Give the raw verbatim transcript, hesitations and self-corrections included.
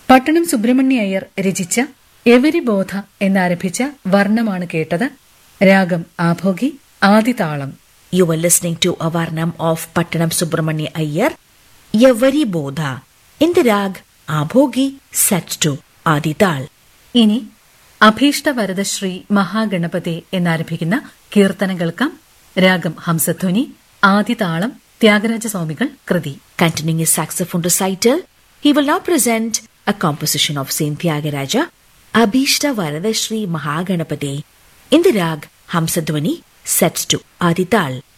പട്ടണം സുബ്രഹ്മണ്യ അയ്യർ രചിച്ച എവരി ബോധ എന്നാരംഭിച്ച വർണ്ണമാണ് കേട്ടത്. രാഗം Abhogi, ആദിതാളം. You were listening to a Varnam of Pattanam Subramanya Iyer, Yavari Bodha, in the rag Abhogi set to Adital. ഇനി അഭീഷ്ടവരദശ്രീ മഹാഗണപതി എന്നാരംഭിക്കുന്ന കീർത്തനം കേൾക്കാം. രാഗം ഹംസധ്വനി, ആദിതാളം. ത്യാഗരാജസ്വാമികൾ കൃതി. Continuing his saxophone recital, he will now present a composition of Saint Tyagaraja, Abhishta Varadashri Mahaganapati, in the rag Hamsadhwani, set to Adital.